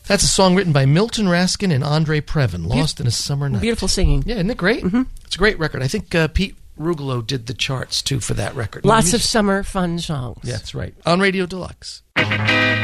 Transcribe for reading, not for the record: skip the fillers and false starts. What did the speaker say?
That's a song written by Milton Raskin and Andre Previn, Lost in a Summer Night. Beautiful singing. Yeah, isn't it great? Mm-hmm. It's a great record. I think Pete Rugolo did the charts, too, for that record. Lots of summer fun songs. Yeah, that's right. On Radio Deluxe.